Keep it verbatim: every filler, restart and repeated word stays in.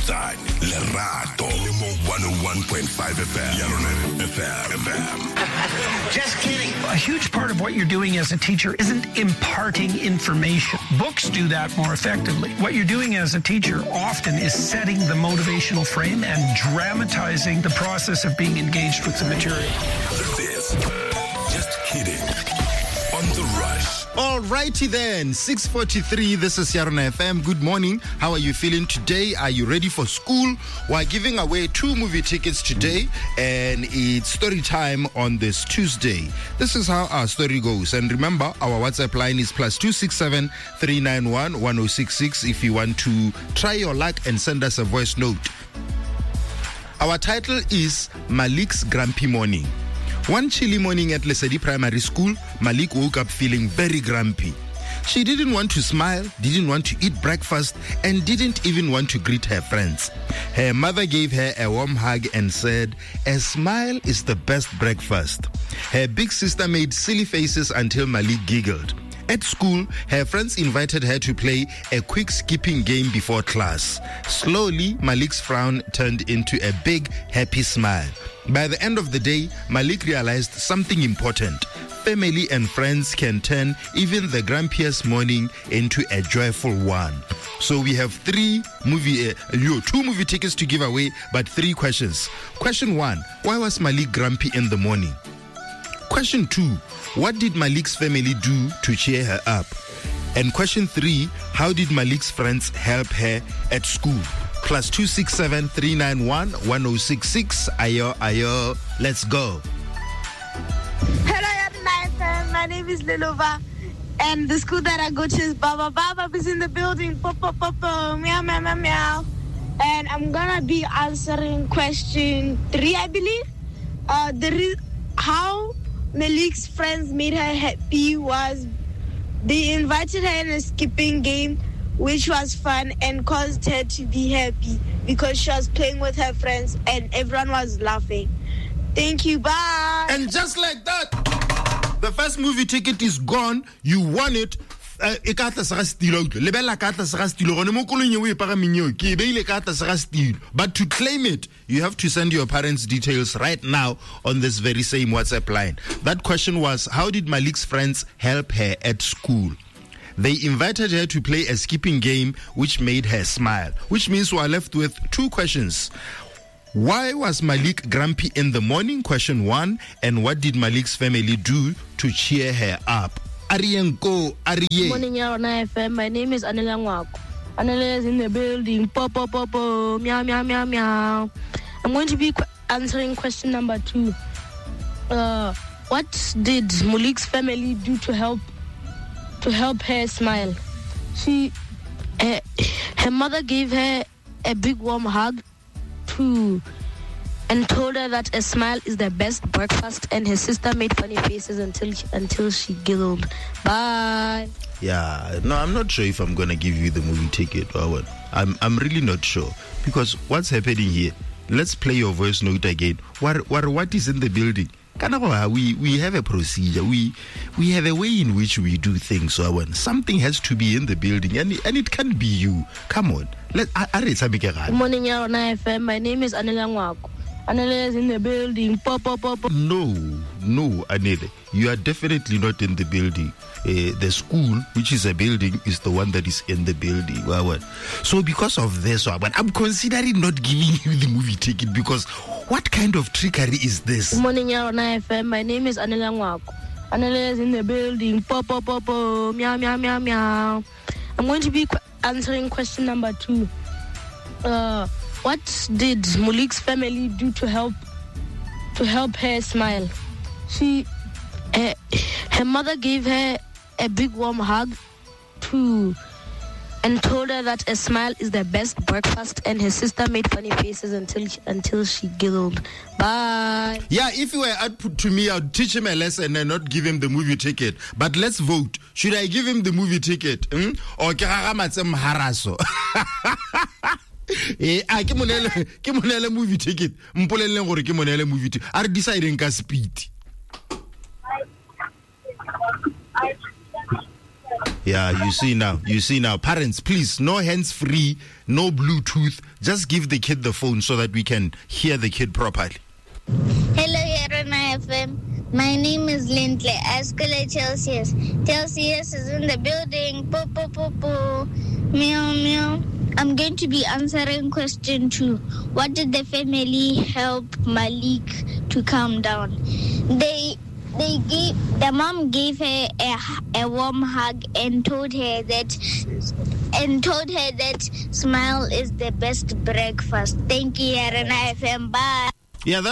Botsani, Lerato, Limo one oh one point five F M, Yalona F M. Just kidding. A huge part of what you're doing as a teacher isn't imparting information. Books do that more effectively. What you're doing as a teacher often is setting the motivational frame and dramatizing the process of being engaged with the material. This, Just Kidding, on The Rush. Alrighty then, six forty-three, this is Yarona F M. Good morning. How are you feeling today? Are you ready for school? We're giving away two movie tickets today, and it's story time on this Tuesday. This is how our story goes. And remember, our WhatsApp line is plus two six seven, three nine one, one oh six six if you want to try your luck and send us a voice note. Our title is Malik's Grumpy Morning. One chilly morning at Lesedi Primary School, Malik woke up feeling very grumpy. She didn't want to smile, didn't want to eat breakfast, and didn't even want to greet her friends. Her mother gave her a warm hug and said, "A smile is the best breakfast." Her big sister made silly faces until Malik giggled. At school, her friends invited her to play a quick skipping game before class. Slowly, Malik's frown turned into a big, happy smile. By the end of the day, Malik realized something important. Family and friends can turn even the grumpiest morning into a joyful one. So we have three movie, uh, two movie tickets to give away, but three questions. Question one, why was Malik grumpy in the morning? Question two, what did Malik's family do to cheer her up? And question three, how did Malik's friends help her at school? Plus two six seven, three nine one, one oh six six. Ayo, ayo, let's go. Hello, Yarona. My name is Lilova, and the school that I go to is Baba. Baba is in the building. Papa, papa, meow, meow, meow, meow. And I'm gonna be answering question three, I believe. Uh, the re- how Malik's friends made her happy was they invited her in a skipping game, which was fun and caused her to be happy because she was playing with her friends and everyone was laughing. Thank you, bye. And just like that, the first movie ticket is gone. You won it. But to claim it, you have to send your parents' details right now on this very same WhatsApp line. That question was, how did Malik's friends help her at school? They invited her to play a skipping game which made her smile, which means we are left with two questions. Why was Malik grumpy in the morning? Question one. And what did Malik's family do to cheer her up? Arienko, Arie. Good morning, Yarona F M. My name is Anela Ngwako. Anela is in the building. Pop, pop, pop, pop. Meow, meow, meow, meow. I'm going to be qu- answering question number two. Uh, what did Malik's family do to help to help her smile? She, uh, her mother gave her a big warm hug to, and told her that a smile is the best breakfast, and her sister made funny faces until she, until she giggled. Bye. Yeah, no, I'm not sure if I'm going to give you the movie ticket or what. I'm I'm really not sure, because what's happening here? Let's play your voice note again. What what what is in the building? We we have a procedure. We we have a way in which we do things. So when something has to be in the building, and and it can't be you. Come on, let. Good morning, Yarona F M. My name is Anela Ngwako. Anela is in the building. Pop, pop, pop, pop. No, no, Anela, you are definitely not in the building. Uh, the school, which is a building, is the one that is in the building. So because of this, I'm considering not giving you the movie ticket, because what kind of trickery is this? Good morning, Yarona F M. My name is Anela Ngwako. Anela is in the building. Pop, pop, pop, pop. Meow, meow, meow, meow. I'm going to be qu- answering question number two. Uh, what did Malik's family do to help to help her smile? She, uh, her mother gave her a big warm hug to, and told her that a smile is the best breakfast, and her sister made funny faces until until she giggled. Bye. Yeah, if you were out to me, I'd teach him a lesson and not give him the movie ticket. But let's vote. Should I give him the movie ticket? Hmm? Or Karamatsem Haraso? Eh, I ke monele ke monele movie ticket. Mpolelle gore ke monele movie ticket. Are deciding ka speed. Yeah, you see now. You see now. Parents, please, no hands-free, no Bluetooth. Just give the kid the phone so that we can hear the kid properly. Hello, Yarona F M. My name is Lindley. Askele Celsius. Celsius is in the building. Po, po, po, po. Meow, meow. I'm going to be answering question two. What did the family help Malik to calm down? They they gave the mom gave her a, a warm hug and told her that and told her that smile is the best breakfast. Thank you, Yarona F M. Bye. Yeah, that